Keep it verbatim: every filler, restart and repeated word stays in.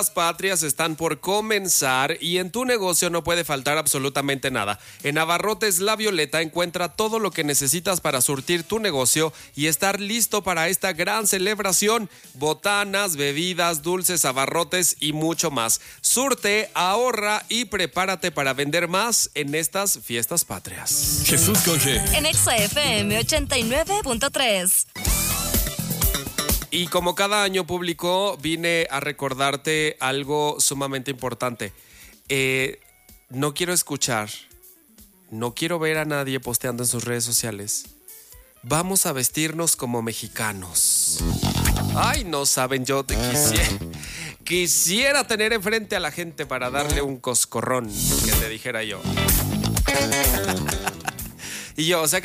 Patrias están por comenzar y en tu negocio no puede faltar absolutamente nada. En Abarrotes La Violeta encuentra todo lo que necesitas para surtir tu negocio y estar listo para esta gran celebración. Botanas, bebidas, dulces, abarrotes y mucho más. Surte, ahorra y prepárate para vender más en estas fiestas patrias. Jesús con G. En Exa F M ochenta y nueve punto tres. Y como cada año público, vine a recordarte algo sumamente importante. Eh, no quiero escuchar, no quiero ver a nadie posteando en sus redes sociales. Vamos a vestirnos como mexicanos. Ay, no saben, yo te quisiera, quisiera tener enfrente a la gente para darle un coscorrón, que te dijera yo. Y yo, o sea que